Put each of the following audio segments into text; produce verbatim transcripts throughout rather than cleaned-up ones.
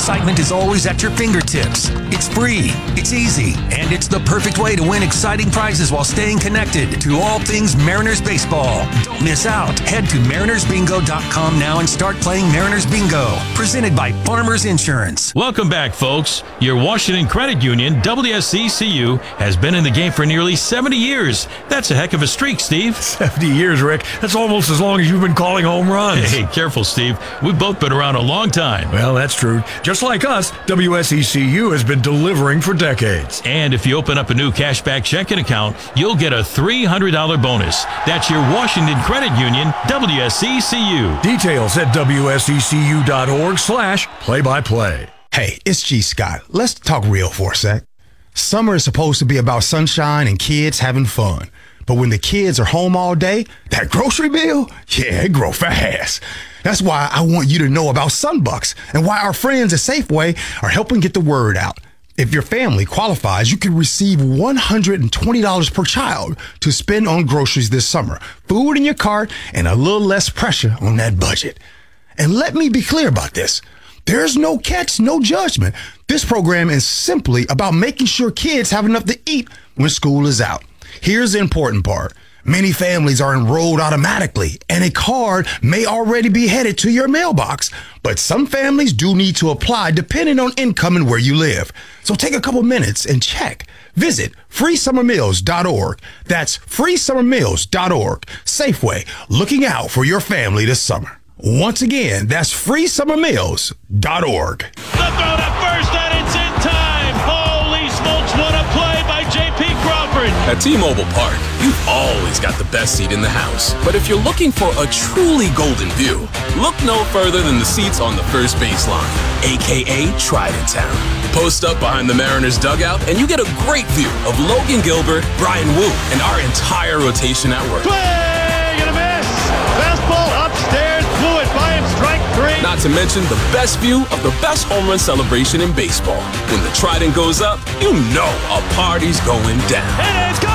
excitement is always at your fingertips. It's free, it's easy, and it's the perfect way to win exciting prizes while staying connected to all things Mariners baseball. Don't miss out. Head to mariners bingo dot com now and start playing Mariners Bingo, presented by Farmers Insurance. Welcome back, folks. Your Washington Credit Union, W S E C U, has been in the game for nearly seventy years. That's a heck of a streak, Steve. seventy years, Rick. That's almost as long as you've been calling home runs. Hey, careful, Steve. We've both been around a long time. Well, that's true. Just like us, W S E C U has been delivering for decades. And if you open up a new cashback checking account, you'll get a three hundred dollars bonus. That's your Washington Credit Union, W S E C U. Details at W S E C U dot org slash play-by-play. Hey, it's G. Scott. Let's talk real for a sec. Summer is supposed to be about sunshine and kids having fun. But when the kids are home all day, that grocery bill, yeah, it grows fast. That's why I want you to know about Sunbucks and why our friends at Safeway are helping get the word out. If your family qualifies, you can receive one hundred twenty dollars per child to spend on groceries this summer, food in your cart, and a little less pressure on that budget. And let me be clear about this. There's no catch, no judgment. This program is simply about making sure kids have enough to eat when school is out. Here's the important part. Many families are enrolled automatically, and a card may already be headed to your mailbox. But some families do need to apply depending on income and where you live. So take a couple minutes and check. Visit free summer meals dot org. That's free summer meals dot org. Safeway, looking out for your family this summer. Once again, that's free summer meals dot org. The throw to first, and it's in time. Holy smokes, what a play by J P Crawford. At T-Mobile Park, you've always got the best seat in the house. But if you're looking for a truly golden view, look no further than the seats on the first baseline, a k a. Trident Town. Post up behind the Mariners dugout, and you get a great view of Logan Gilbert, Brian Wu, and our entire rotation at work. Swing and a miss. Fastball upstairs, blew it by him, strike three. Not to mention the best view of the best home run celebration in baseball. When the Trident goes up, you know a party's going down. And it's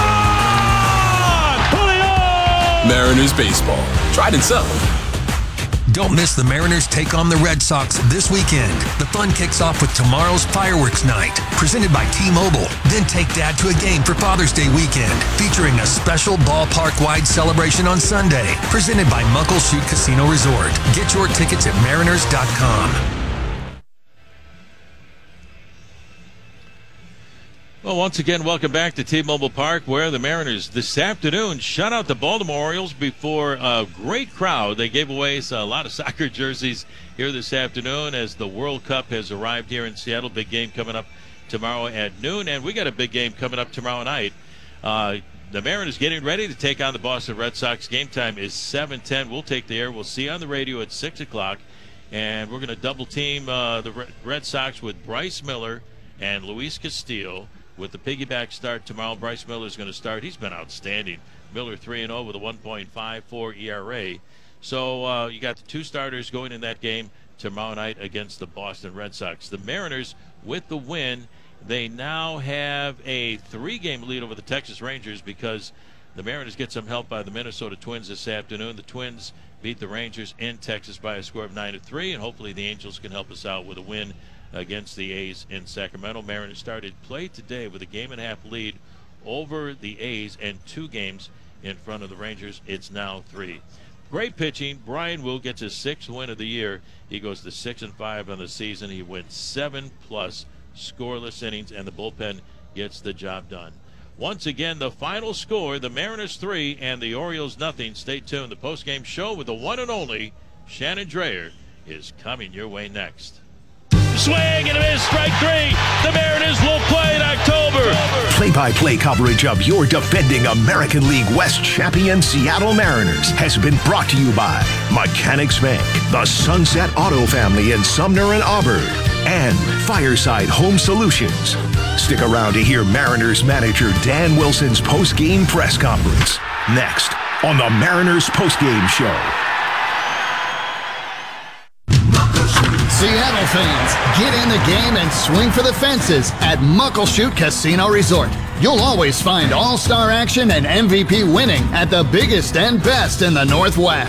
gone! Julio! Mariners baseball. Trident's up. Don't miss the Mariners take on the Red Sox this weekend. The fun kicks off with tomorrow's Fireworks Night, presented by T-Mobile. Then take Dad to a game for Father's Day weekend, featuring a special ballpark-wide celebration on Sunday, presented by Muckleshoot Casino Resort. Get your tickets at mariners dot com. Well, once again, welcome back to T-Mobile Park, where the Mariners this afternoon shut out the Baltimore Orioles before a great crowd. They gave away a lot of soccer jerseys here this afternoon as the World Cup has arrived here in Seattle. Big game coming up tomorrow at noon, and we got a big game coming up tomorrow night. Uh, the Mariners getting ready to take on the Boston Red Sox. Game time is seven ten. We'll take the air. We'll see you on the radio at six o'clock, and we're going to double team uh, the Red Sox with Bryce Miller and Luis Castillo. With the piggyback start tomorrow, Bryce Miller is going to start. He's been outstanding. Miller three and oh with a one point five four E R A. So uh, you got the two starters going in that game tomorrow night against the Boston Red Sox. The Mariners, with the win, they now have a three-game lead over the Texas Rangers because the Mariners get some help by the Minnesota Twins this afternoon. The Twins beat the Rangers in Texas by a score of nine to three, and hopefully the Angels can help us out with a win against the A's in Sacramento. Mariners started play today with a game and a half lead over the A's and two games in front of the Rangers. It's now three. Great pitching. Brian Wu gets his sixth win of the year. He goes to six and five on the season. He wins seven plus scoreless innings, and the bullpen gets the job done. Once again, the final score: the Mariners three and the Orioles nothing. Stay tuned. The postgame show with the one and only Shannon Drayer is coming your way next. Swing and a miss, strike three. The Mariners will play in October. Play-by-play coverage of your defending American League West champion Seattle Mariners has been brought to you by Mechanics Bank, the Sunset Auto Family in Sumner and Auburn, and Fireside Home Solutions. Stick around to hear Mariners manager Dan Wilson's post-game press conference next on the Mariners Post-Game Show. Seattle fans, get in the game and swing for the fences at Muckleshoot Casino Resort. You'll always find all-star action and M V P winning at the biggest and best in the Northwest.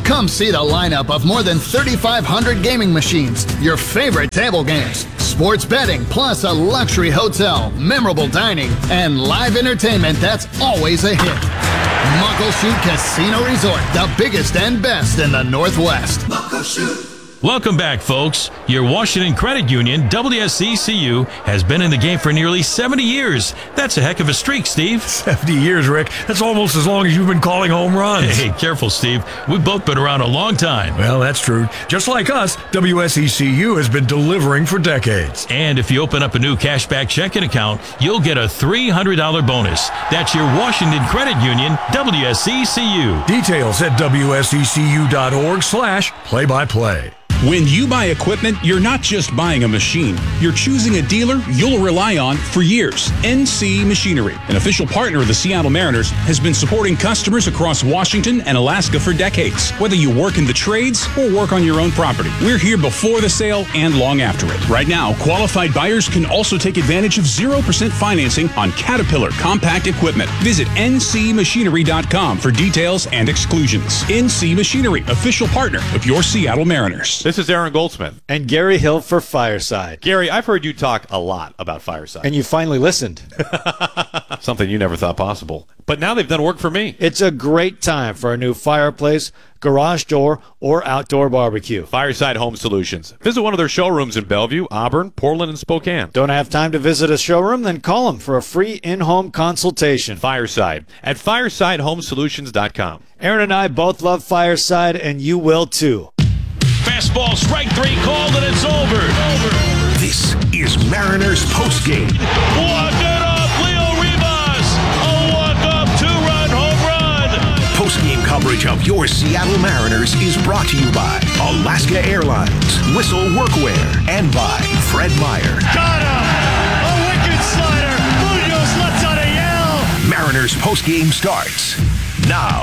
Come see the lineup of more than thirty-five hundred gaming machines, your favorite table games, sports betting, plus a luxury hotel, memorable dining, and live entertainment that's always a hit. Muckleshoot Casino Resort, the biggest and best in the Northwest. Muckleshoot. Welcome back, folks. Your Washington Credit Union, W S E C U, has been in the game for nearly seventy years. That's a heck of a streak, Steve. seventy years, Rick. That's almost as long as you've been calling home runs. Hey, careful, Steve. We've both been around a long time. Well, that's true. Just like us, W S E C U has been delivering for decades. And if you open up a new cashback checking account, you'll get a three hundred dollars bonus. That's your Washington Credit Union, W S E C U. Details at W S E C U dot org slash play-by-play. When you buy equipment, you're not just buying a machine. You're choosing a dealer you'll rely on for years. N C Machinery, an official partner of the Seattle Mariners, has been supporting customers across Washington and Alaska for decades. Whether you work in the trades or work on your own property, we're here before the sale and long after it. Right now, qualified buyers can also take advantage of zero percent financing on Caterpillar compact equipment. Visit N C machinery dot com for details and exclusions. N C Machinery, official partner of your Seattle Mariners. This is Aaron Goldsmith. And Gary Hill for Fireside. Gary, I've heard you talk a lot about Fireside. And you finally listened. Something you never thought possible. But now they've done work for me. It's a great time for a new fireplace, garage door, or outdoor barbecue. Fireside Home Solutions. Visit one of their showrooms in Bellevue, Auburn, Portland, and Spokane. Don't have time to visit a showroom? Then call them for a free in-home consultation. Fireside at fireside home solutions dot com. Aaron and I both love Fireside, and you will too. Fastball, strike three, called, and it's over. over. This is Mariners postgame. Walk it up, Leo Rivas. A walk-up two-run home run. Postgame coverage of your Seattle Mariners is brought to you by Alaska Airlines, Whistle Workwear, and by Fred Meyer. Got him! A wicked slider. Munoz lets out a yell. Mariners postgame starts now.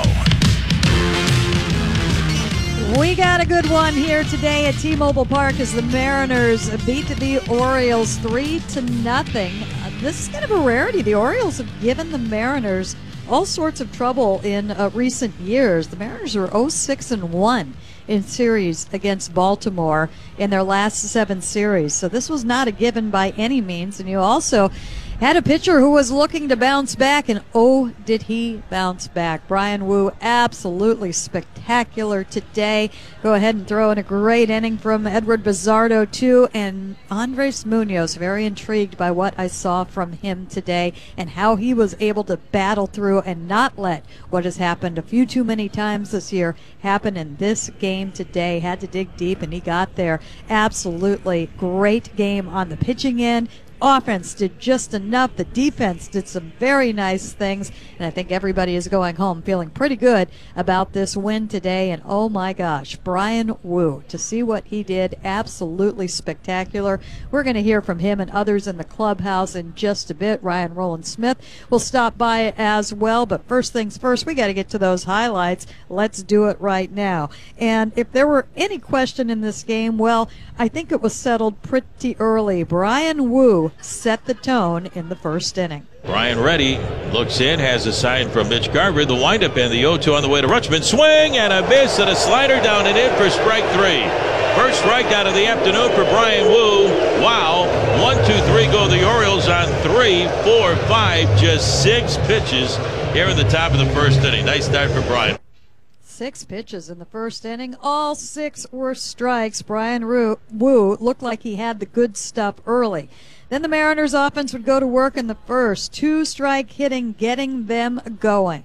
We got a good one here today at T-Mobile Park as the Mariners beat the Orioles three to nothing. Uh, this is kind of a rarity. The Orioles have given the Mariners all sorts of trouble in uh, recent years. The Mariners are oh six and one in series against Baltimore in their last seven series. So this was not a given by any means. And you also had a pitcher who was looking to bounce back, and oh, did he bounce back. Bryan Woo, absolutely spectacular today. Go ahead and throw in a great inning from Edward Bizardo, too, and Andres Munoz, very intrigued by what I saw from him today and how he was able to battle through and not let what has happened a few too many times this year happen in this game today. Had to dig deep, and he got there. Absolutely great game on the pitching end. Offense did just enough. The defense did some very nice things, and I think everybody is going home feeling pretty good about this win today. And oh my gosh, Bryan Woo, to see what he did, absolutely spectacular. We're going to hear from him and others in the clubhouse in just a bit. Ryan Rowland-Smith will stop by as well, but first things first, we got to get to those highlights. Let's do it right now. And if there were any question in this game, well, I think it was settled pretty early. Bryan Woo set the tone in the first inning. Brian Reddy looks in, has a sign from Mitch Garver. The windup and the oh two on the way to Rutschman. Swing and a miss and a slider down and in for strike three. First strikeout of the afternoon for Bryan Woo. Wow. One, two, three go the Orioles on three, four, five, just six pitches here in the top of the first inning. Nice start for Brian. Six pitches in the first inning. All six were strikes. Bryan Woo looked like he had the good stuff early. Then the Mariners offense would go to work in the first. Two strike hitting, getting them going.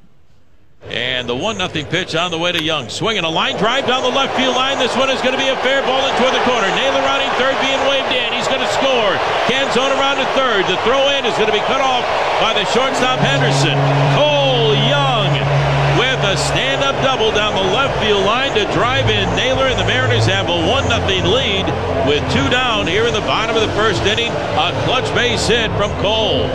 And the one nothing pitch on the way to Young. Swinging a line drive down the left field line. This one is going to be a fair ball in toward the corner. Naylor rounding third, being waved in. He's going to score. Canzone around to third. The throw in is going to be cut off by the shortstop Henderson. Cole Young with a stand-up double down the left field line to drive in Naylor, and the Mariners have a one nothing lead with two down here in the bottom of the first inning. A clutch base hit from Cole.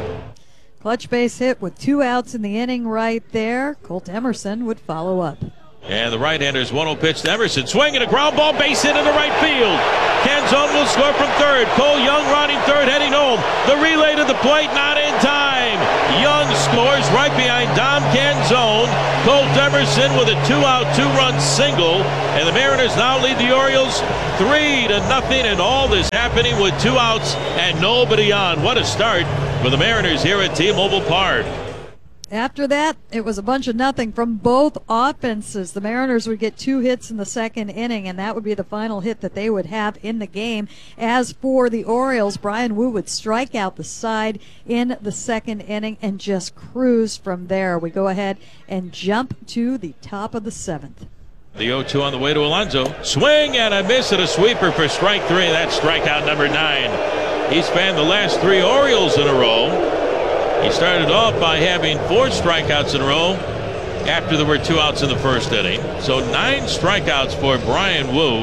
Clutch base hit with two outs in the inning right there. Colt Emerson would follow up. And the right-hander's one oh pitch to Emerson. Swinging a ground ball, base hit into right field. Canzone will score from third. Cole Young rounding third, heading home. The relay to the plate, not in time. Young scores right behind Dom Canzone. Colt Emerson with a two-out, two-run single. And the Mariners now lead the Orioles three to nothing. And all this happening with two outs and nobody on. What a start for the Mariners here at T-Mobile Park. After that, it was a bunch of nothing from both offenses. The Mariners would get two hits in the second inning, and that would be the final hit that they would have in the game. As for the Orioles, Bryan Woo would strike out the side in the second inning and just cruise from there. We go ahead and jump to the top of the seventh. The oh two on the way to Alonso. Swing and a miss at a sweeper for strike three. That's strikeout number nine. He spanned the last three Orioles in a row. He started off by having four strikeouts in a row after there were two outs in the first inning. So nine strikeouts for Bryan Woo.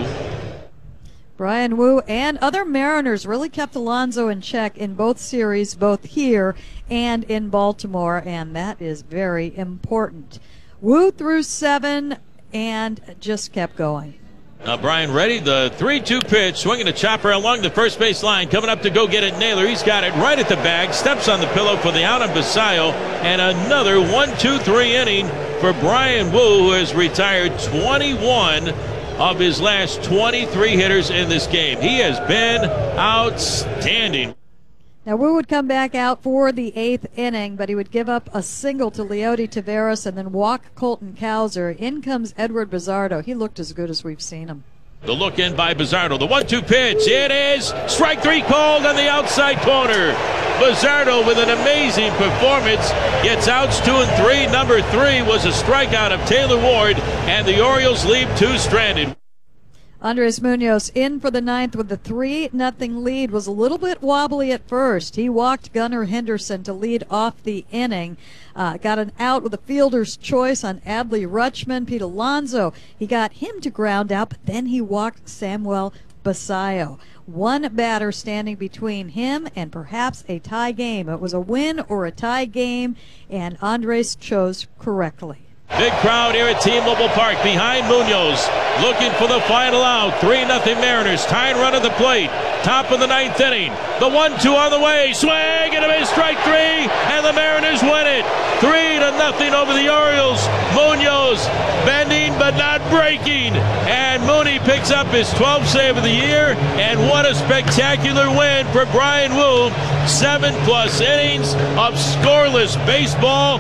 Bryan Woo and other Mariners really kept Alonso in check in both series, both here and in Baltimore, and that is very important. Woo threw seven and just kept going. Now Brian ready, the three two pitch, swinging a chopper along the first base line, coming up to go get it. Naylor, he's got it right at the bag, steps on the pillow for the out on Basayo, and another one two three inning for Bryan Woo, who has retired twenty-one of his last twenty-three hitters in this game. He has been outstanding. Now, Woo would come back out for the eighth inning, but he would give up a single to Leody Taveras and then walk Colton Cowser. In comes Edward Bizzardo. He looked as good as we've seen him. The look in by Bizzardo. The one two pitch. It is strike three called on the outside corner. Bizzardo with an amazing performance. Gets outs two and three. Number three was a strikeout of Taylor Ward, and the Orioles leave two stranded. Andres Munoz in for the ninth with the three nothing lead. Was a little bit wobbly at first. He walked Gunnar Henderson to lead off the inning. Uh, got an out with a fielder's choice on Adley Rutschman. Pete Alonso, he got him to ground out, but then he walked Samuel Basayo. One batter standing between him and perhaps a tie game. It was a win or a tie game, and Andres chose correctly. Big crowd here at T-Mobile Park behind Munoz, looking for the final out. three nothing Mariners, tying run at the plate. Top of the ninth inning. The one two on the way. Swing and a miss, strike three, and the Mariners win it. three to nothing over the Orioles. Munoz bending but not breaking. And Mooney picks up his twelfth save of the year. And what a spectacular win for Bryan Woo. Seven plus innings of scoreless baseball.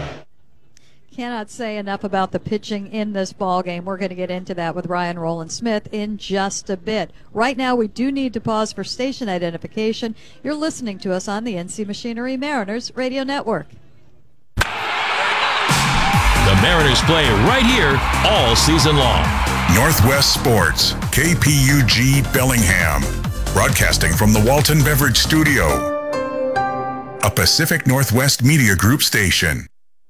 Cannot say enough about the pitching in this ball game. We're going to get into that with Ryan Rowland-Smith in just a bit. Right now, we do need to pause for station identification. You're listening to us on the N C Machinery Mariners Radio Network. The Mariners play right here all season long. Northwest Sports, K P U G Bellingham. Broadcasting from the Walton Beverage Studio. A Pacific Northwest Media Group station.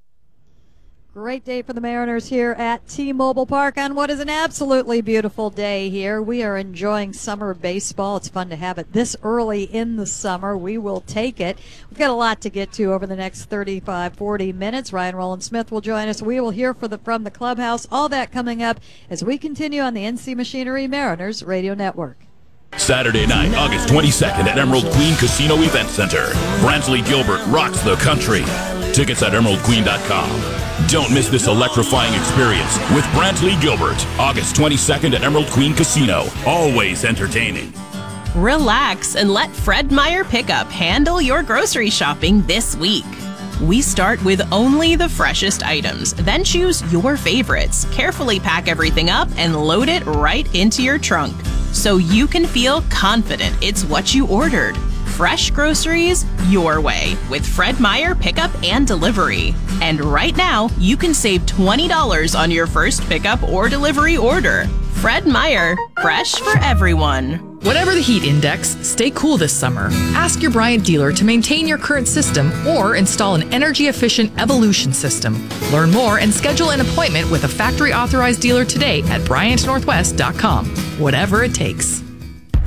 Great day for the Mariners here at T-Mobile Park on what is an absolutely beautiful day here. We are enjoying summer baseball. It's fun to have it this early in the summer. We will take it. We've got a lot to get to over the next thirty-five, forty minutes. Ryan Rowland-Smith will join us. We will hear for the, from the clubhouse. All that coming up as we continue on the N C Machinery Mariners Radio Network. Saturday night, August twenty-second at Emerald Queen Casino Event Center. Brantley Gilbert rocks the country. Tickets at emerald queen dot com. Don't miss this electrifying experience with Brantley Gilbert. August twenty-second at Emerald Queen Casino. Always entertaining. Relax and let Fred Meyer Pickup handle your grocery shopping this week. We start with only the freshest items, then choose your favorites. Carefully pack everything up and load it right into your trunk, so you can feel confident it's what you ordered. Fresh groceries your way with Fred Meyer Pickup and Delivery. And right now, you can save twenty dollars on your first pickup or delivery order. Fred Meyer, fresh for everyone. Whatever the heat index, stay cool this summer. Ask your Bryant dealer to maintain your current system or install an energy-efficient Evolution system. Learn more and schedule an appointment with a factory-authorized dealer today at Bryant Northwest dot com. Whatever it takes.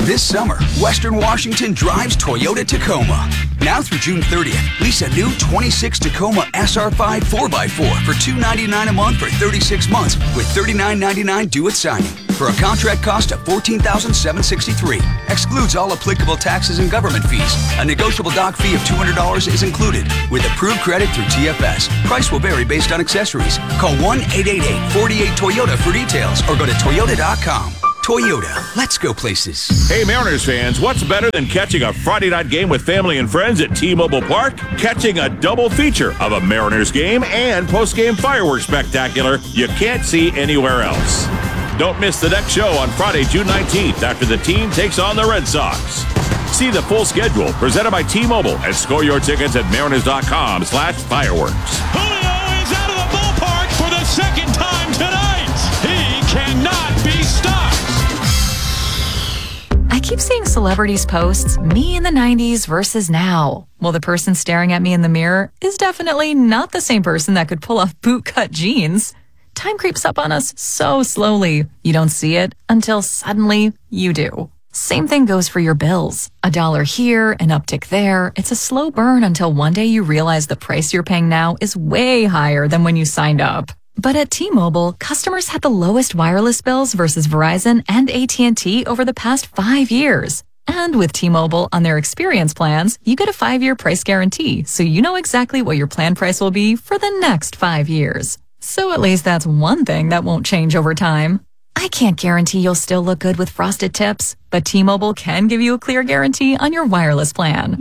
This summer, Western Washington drives Toyota Tacoma. Now through June thirtieth, lease a new twenty-six Tacoma S R five four by four for two hundred ninety-nine dollars a month for thirty-six months with thirty-nine ninety-nine due at signing. For a contract cost of fourteen thousand seven hundred sixty-three dollars. Excludes all applicable taxes and government fees. A negotiable dock fee of two hundred dollars is included with approved credit through T F S. Price will vary based on accessories. Call one eight eight eight, four eight Toyota for details or go to toyota dot com. Toyota, let's go places. Hey Mariners fans, what's better than catching a Friday night game with family and friends at T-Mobile Park? Catching a double feature of a Mariners game and post-game fireworks spectacular you can't see anywhere else. Don't miss the next show on Friday, June nineteenth after the team takes on the Red Sox. See the full schedule presented by T-Mobile and score your tickets at mariners.com slash fireworks. Julio is out of the ballpark for the second time tonight. He cannot be stopped. I keep seeing celebrities post me in the nineties versus now. Well, the person staring at me in the mirror is definitely not the same person that could pull off bootcut jeans. Time creeps up on us so slowly. You don't see it until suddenly you do. Same thing goes for your bills. A dollar here, an uptick there. It's a slow burn until one day you realize the price you're paying now is way higher than when you signed up. But at T-Mobile, customers had the lowest wireless bills versus Verizon and A T and T over the past five years. And with T-Mobile on their experience plans, you get a five-year price guarantee, so you know exactly what your plan price will be for the next five years. So at least that's one thing that won't change over time. I can't guarantee you'll still look good with frosted tips, but T-Mobile can give you a clear guarantee on your wireless plan.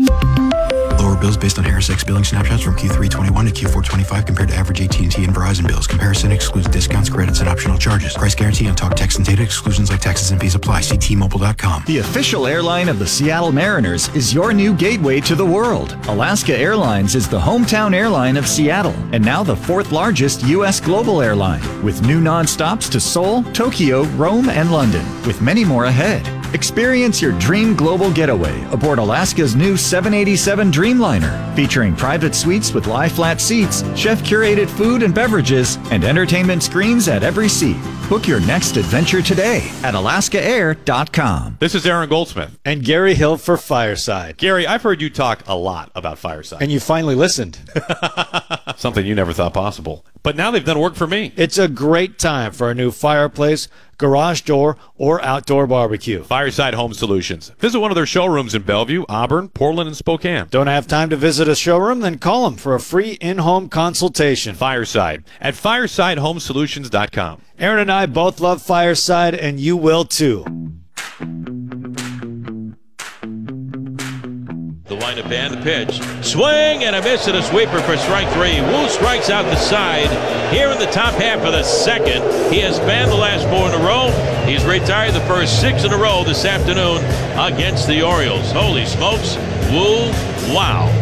Lower bills based on Harris X billing snapshots from Q three twenty-one to Q four twenty-five compared to average A T and T and Verizon bills. Comparison excludes discounts, credits, and optional charges. Price guarantee on talk, text, and data exclusions like taxes and fees apply. See T Mobile dot com. The official airline of the Seattle Mariners is your new gateway to the world. Alaska Airlines is the hometown airline of Seattle and now the fourth largest U S global airline with new nonstops to Seoul, Tokyo, Rome, and London, with many more ahead. Experience your dream global getaway aboard Alaska's new seven eighty-seven Dreamliner, featuring private suites with lie-flat seats, chef-curated food and beverages, and entertainment screens at every seat. Book your next adventure today at alaska air dot com. This is Aaron Goldsmith. And Gary Hill for Fireside. Gary, I've heard you talk a lot about Fireside. And you finally listened. Something you never thought possible. But now they've done work for me. It's a great time for a new fireplace, garage door, or outdoor barbecue. Fireside Home Solutions. Visit one of their showrooms in Bellevue, Auburn, Portland, and Spokane. Don't have time to visit a showroom? Then call them for a free in-home consultation. Fireside at fireside home solutions dot com. Aaron and I both love Fireside, and you will too. The windup and the pitch. Swing and a miss and a sweeper for strike three. Wu strikes out the side here in the top half of the second. He has banned the last four in a row. He's retired the first six in a row this afternoon against the Orioles. Holy smokes. Wu, wow.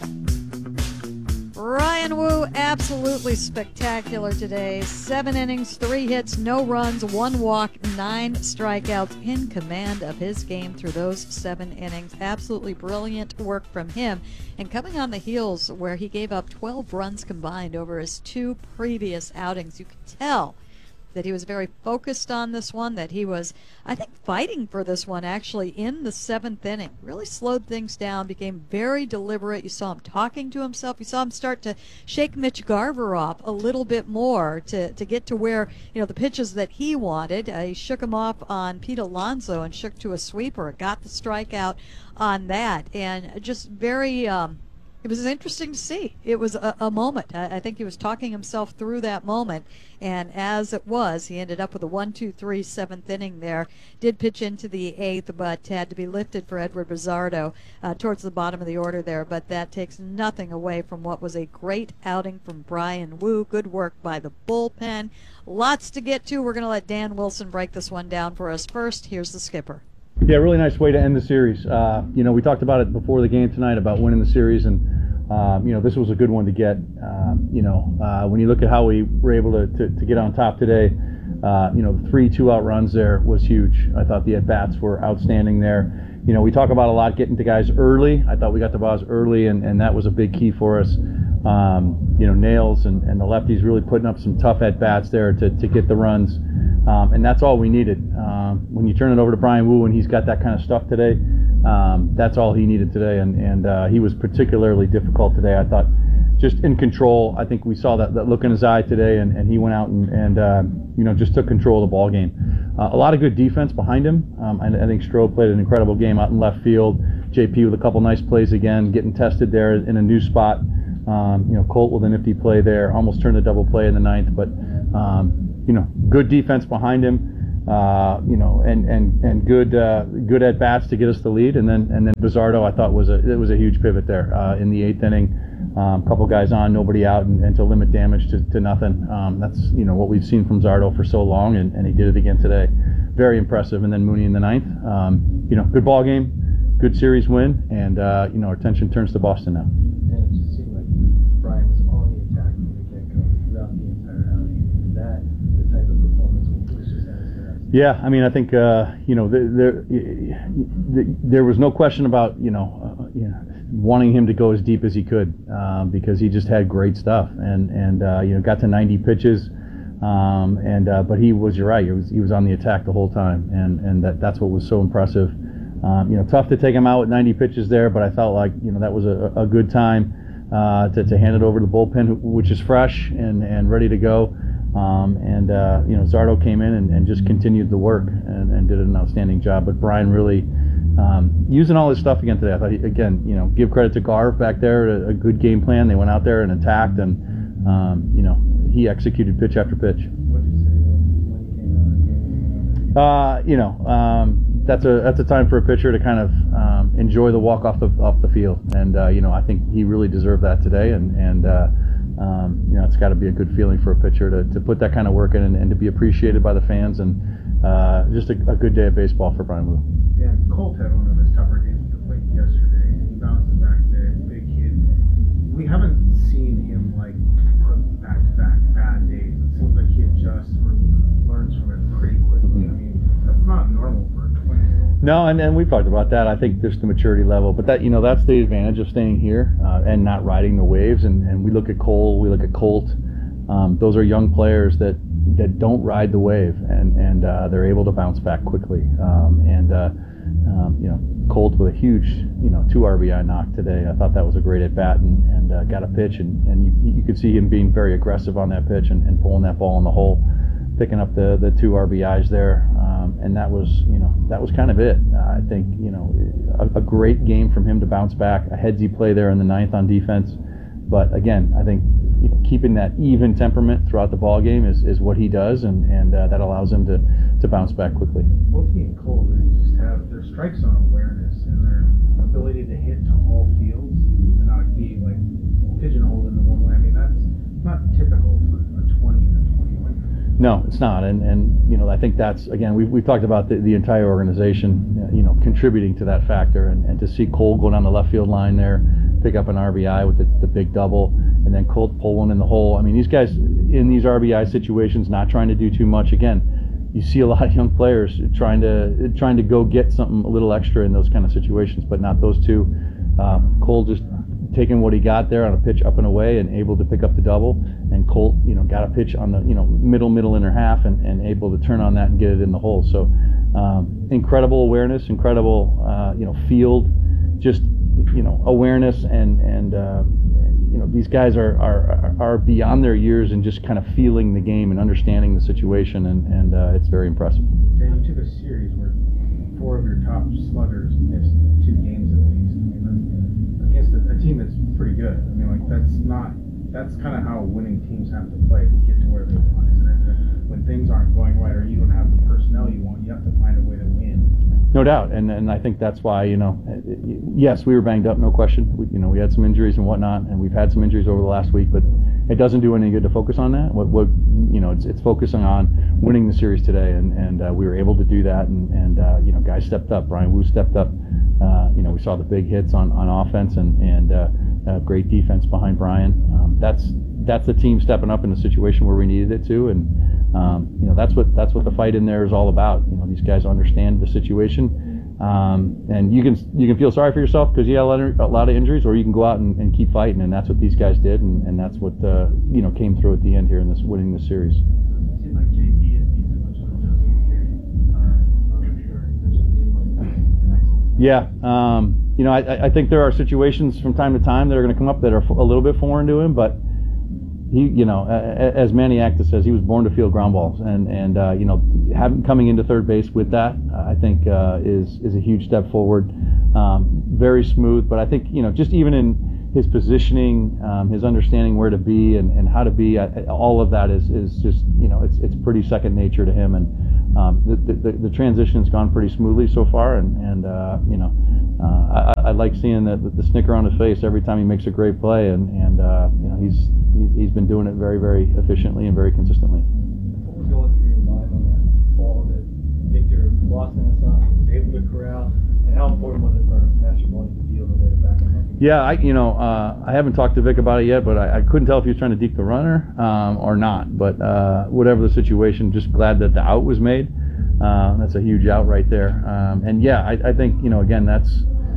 Bryan Woo, absolutely spectacular today. Seven innings, three hits, no runs, one walk, nine strikeouts, in command of his game through those seven innings. Absolutely brilliant work from him. And coming on the heels where he gave up twelve runs combined over his two previous outings, you could tell that he was very focused on this one, that he was, I think, fighting for this one actually in the seventh inning. Really slowed things down, became very deliberate. You saw him talking to himself. You saw him start to shake Mitch Garver off a little bit more to, to get to where, you know, the pitches that he wanted. Uh, he shook him off on Pete Alonso and shook to a sweeper. Got the strikeout on that. And just very... Um, It was interesting to see. It was a, a moment. I, I think he was talking himself through that moment, and as it was, he ended up with a one two three seventh inning there. Did pitch into the eighth, but had to be lifted for Edward Bizzardo uh, towards the bottom of the order there, but that takes nothing away from what was a great outing from Bryan Woo. Good work by the bullpen. Lots to get to. We're going to let Dan Wilson break this one down for us first. Here's the skipper. Yeah, really nice way to end the series. Uh, you know, we talked about it before the game tonight about winning the series, and um, you know, this was a good one to get. Uh, you know, uh, when you look at how we were able to, to, to get on top today, uh, you know, the three two-out runs there was huge. I thought the at-bats were outstanding there. You know, we talk about a lot getting to guys early. I thought we got the balls early, and, and that was a big key for us. um, you know, Nails and, and the lefties really putting up some tough at-bats there to, to get the runs. Um, and that's all we needed. Um, when you turn it over to Bryan Woo and he's got that kind of stuff today, um, that's all he needed today. And, and uh, he was particularly difficult today. I thought just in control. I think we saw that, that look in his eye today, and, and he went out and, and uh, you know, just took control of the ball game. Uh, a lot of good defense behind him. Um, I, I think Stroh played an incredible game out in left field. J P with a couple nice plays again, getting tested there in a new spot. Um, you know, Colt with a nifty play there, almost turned a double play in the ninth, but um, you know, good defense behind him. Uh, you know, and and and good uh, good at bats to get us the lead, and then and then Bizzardo I thought was a it was a huge pivot there uh, in the eighth inning. Um, couple guys on, nobody out, and, and to limit damage to, to nothing. Um, that's you know what we've seen from Zardo for so long, and, and he did it again today. Very impressive. And then Mooney in the ninth. Um, you know, good ball game, good series win, and uh, you know our attention turns to Boston now. And it just seemed like Bryan was on the attack from the get-go throughout the entire outing. Is that the type of performance we was just at his best? Yeah, I mean, I think uh, you know there, there there was no question about you know uh, you know. wanting him to go as deep as he could um, because he just had great stuff and and uh, you know got to ninety pitches um, and uh, but he was you're right he was he was on the attack the whole time and and that that's what was so impressive. Um, you know, tough to take him out with ninety pitches there, but I felt like you know that was a, a good time uh, to to hand it over to the bullpen, which is fresh and and ready to go. Um, and uh, you know Zardo came in and, and just continued the work and, and did an outstanding job. But Bryan really. Um, using all his stuff again today, I thought, he, again, you know, give credit to Garv back there, a, a good game plan. They went out there and attacked, and, um, you know, he executed pitch after pitch. What did you say when he came out? Uh, you know, um, that's a that's a time for a pitcher to kind of um, enjoy the walk off the off the field, and uh, you know, I think he really deserved that today, and and uh, um, you know, it's got to be a good feeling for a pitcher to, to put that kind of work in and, and to be appreciated by the fans, and uh, just a, a good day of baseball for Bryan Woo. Yeah, Colt had one of his tougher games with the plate yesterday, and he bounces back today. Big hit. We haven't seen him like put back-to-back bad days. It seems like he adjusts or learns from it pretty quickly. I mean, that's not normal for a twenty-year-old. No, and, and we've talked about that. I think there's the maturity level, but that you know that's the advantage of staying here uh, and not riding the waves. And, and we look at Cole, we look at Colt. Um, those are young players that. that don't ride the wave, and and uh, they're able to bounce back quickly. Um, and uh, um, you know, Colt with a huge you know two R B I knock today. I thought that was a great at bat, and, and uh, got a pitch, and, and you, you could see him being very aggressive on that pitch and, and pulling that ball in the hole, picking up the the two R B Is there. Um, and that was you know that was kind of it. Uh, I think you know a, a great game from him to bounce back. A headsy play there in the ninth on defense, but again, I think. You know, keeping that even temperament throughout the ball game is, is what he does, and, and uh, that allows him to, to bounce back quickly. Both he and Cole, they just have their strike zone awareness and their ability to hit to all fields and not be like pigeonholed into one way. I mean, that's not typical for a twenty and a twenty-one. No, it's not, and and you know I think that's again we've we've talked about the, the entire organization, you know, contributing to that factor, and, and to see Cole go down the left field line there, pick up an R B I with the, the big double. And then Colt pull one in the hole. I mean, these guys in these R B I situations, not trying to do too much. Again, you see a lot of young players trying to trying to go get something a little extra in those kind of situations, but not those two. Uh, Cole just taking what he got there on a pitch up and away and able to pick up the double. And Colt, you know, got a pitch on the you know middle middle inner half and, and able to turn on that and get it in the hole. So um, incredible awareness, incredible uh, you know field, just you know awareness and and. Uh, You know, these guys are, are are beyond their years and just kind of feeling the game and understanding the situation, and, and uh, it's very impressive. Dan, you took a series where four of your top sluggers missed two games at least. I mean, against a, a team that's pretty good. I mean, like that's not that's kind of how winning teams have to play to get to where they want, isn't it? When things aren't going right or you don't have the personnel you want, you have to find a way to win. No doubt, and and I think that's why you know, yes, we were banged up, no question. We, you know, we had some injuries and whatnot, and we've had some injuries over the last week, but it doesn't do any good to focus on that. What what you know, it's it's focusing on winning the series today, and and uh, we were able to do that, and and uh, you know, guys stepped up. Bryan Woo stepped up. Uh, you know, we saw the big hits on on offense, and and uh, uh, great defense behind Bryan. Um, that's that's the team stepping up in the situation where we needed it to, and um, you know that's what that's what the fight in there is all about. You know, these guys understand the situation. Um, and you can you can feel sorry for yourself because you had a lot, of, a lot of injuries, or you can go out and, and keep fighting, and that's what these guys did, and, and that's what uh, you know came through at the end here in this winning this series. Yeah, um, you know, I, I think there are situations from time to time that are going to come up that are a little bit foreign to him, but he, you know, as Manny Acta says, he was born to field ground balls, and and uh, you know, having coming into third base with that, I think uh, is is a huge step forward. Um, very smooth, but I think you know, just even in his positioning, um, his understanding where to be and, and how to be, I, all of that is is just you know, it's it's pretty second nature to him, and um, the, the the transition has gone pretty smoothly so far, and and uh, you know, uh, I, I like seeing the, the snicker on his face every time he makes a great play, and and uh, you know, he's he's been doing it very very efficiently and very consistently. What was going through your mind on that ball that Victor lost in the sun, was able to corral, and how important was it for Master Ball to be able to get it back on? Yeah, I you know uh, I haven't talked to Vic about it yet, but I, I couldn't tell if he was trying to deke the runner um, or not. But uh, whatever the situation, just glad that the out was made. Uh, that's a huge out right there. Um, and yeah, I, I think you know again that's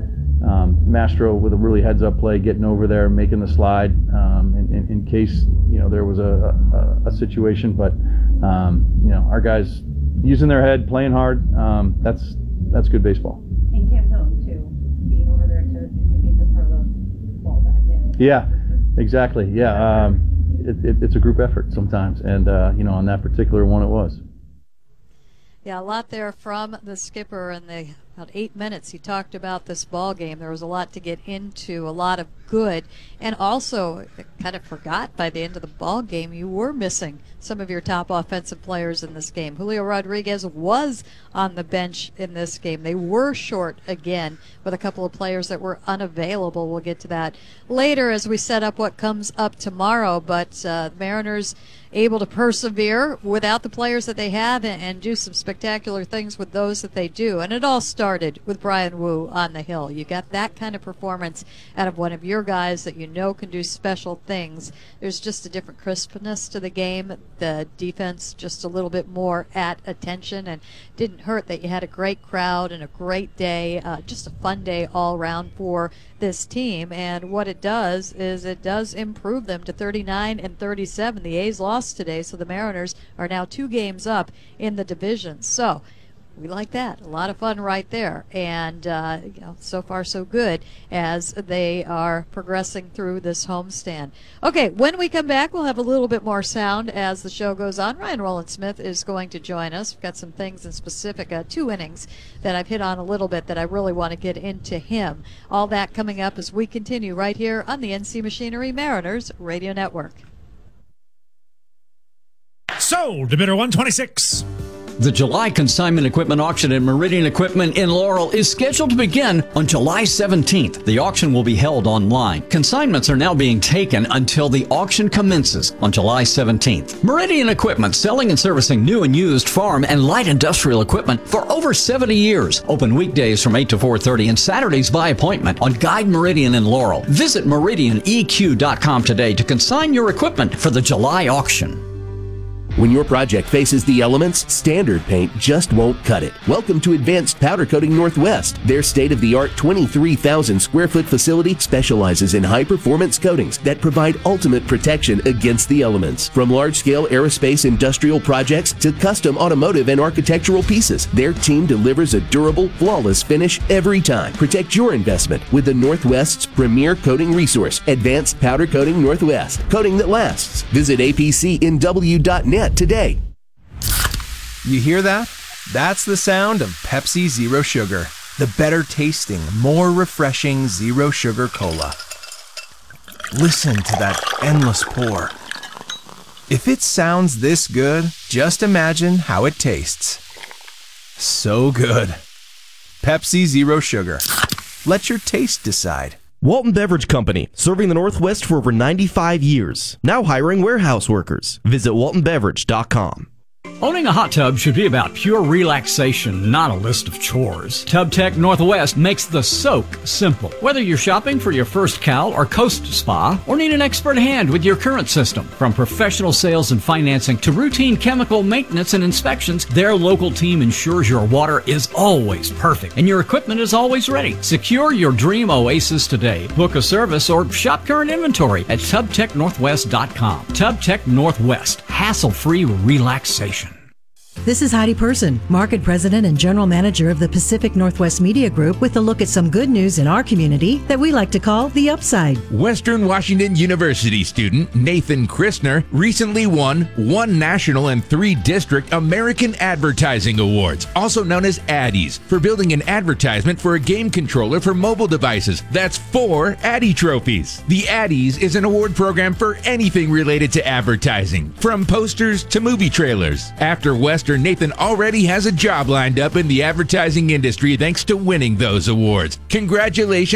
um, Mastro with a really heads-up play, getting over there, making the slide um, in, in, in case you know there was a, a, a situation. But um, you know our guys using their head, playing hard. Um, that's that's good baseball. And Cam Zone too, being over there to indicate to throw the ball back in. Yeah, exactly. Yeah, um, it, it, it's a group effort sometimes, and uh, you know on that particular one it was. Yeah, a lot there from the skipper in the about eight minutes he talked about this ball game. There was a lot to get into, a lot of good, and also kind of forgot by the end of the ball game you were missing some of your top offensive players in this game. Julio Rodriguez was on the bench in this game. They were short again with a couple of players that were unavailable. We'll get to that later as we set up what comes up tomorrow, but uh, Mariners able to persevere without the players that they have and, and do some spectacular things with those that they do. And it all started with Brian Wu on the hill. You got that kind of performance out of one of your guys that you know can do special things. There's just a different crispness to the game. The defense just a little bit more at attention, and didn't hurt that you had a great crowd and a great day, uh, just a fun day all around for this team. And what it does is it does improve them to thirty-nine and thirty-seven. The A's lost today, so the Mariners are now two games up in the division. So we like that. A lot of fun right there. And uh, you know, so far so good as they are progressing through this homestand. Okay, when we come back, we'll have a little bit more sound as the show goes on. Ryan Rowland-Smith is going to join us. We've got some things in specific, uh, two innings that I've hit on a little bit that I really want to get into him. All that coming up as we continue right here on the N C Machinery Mariners Radio Network. Sold to bidder one twenty-six. The July consignment equipment auction at Meridian Equipment in Laurel is scheduled to begin on July seventeenth. The auction will be held online. Consignments are now being taken until the auction commences on July seventeenth. Meridian Equipment, selling and servicing new and used farm and light industrial equipment for over seventy years. Open weekdays from eight to four thirty and Saturdays by appointment on Guide Meridian in Laurel. Visit meridian e q dot com today to consign your equipment for the July auction. When your project faces the elements, standard paint just won't cut it. Welcome to Advanced Powder Coating Northwest. Their state-of-the-art twenty-three thousand square foot facility specializes in high-performance coatings that provide ultimate protection against the elements. From large-scale aerospace industrial projects to custom automotive and architectural pieces, their team delivers a durable, flawless finish every time. Protect your investment with the Northwest's premier coating resource, Advanced Powder Coating Northwest. Coating that lasts. Visit a p c n w dot net today. You hear that? That's the sound of Pepsi Zero Sugar, the better tasting, more refreshing zero sugar cola. Listen to that endless pour. If it sounds this good, just imagine how it tastes. So good. Pepsi Zero Sugar. Let your taste decide. Walton Beverage Company, serving the Northwest for over ninety-five years. Now hiring warehouse workers. Visit walton beverage dot com. Owning a hot tub should be about pure relaxation, not a list of chores. TubTech Northwest makes the soak simple. Whether you're shopping for your first Cal or Coast Spa, or need an expert hand with your current system, from professional sales and financing to routine chemical maintenance and inspections, their local team ensures your water is always perfect and your equipment is always ready. Secure your dream oasis today. Book a service or shop current inventory at tub tech northwest dot com. TubTech Northwest, hassle-free relaxation. This is Heidi Person, Market President and General Manager of the Pacific Northwest Media Group, with a look at some good news in our community that we like to call the upside. Western Washington University student Nathan Christner recently won one national and three district American Advertising Awards, also known as Addies, for building an advertisement for a game controller for mobile devices. That's four Addy trophies. The Addies is an award program for anything related to advertising, from posters to movie trailers. After Western, Nathan already has a job lined up in the advertising industry thanks to winning those awards. Congratulations